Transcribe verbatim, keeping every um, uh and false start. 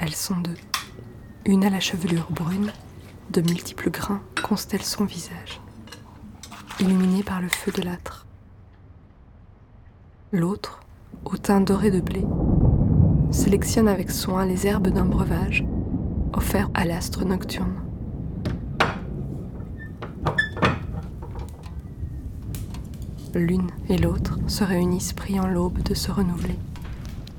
Elles sont deux. Une à la chevelure brune, de multiples grains constellent son visage, illuminé par le feu de l'âtre. L'autre, au teint doré de blé, sélectionne avec soin les herbes d'un breuvage offert à l'astre nocturne. L'une et l'autre se réunissent priant l'aube de se renouveler.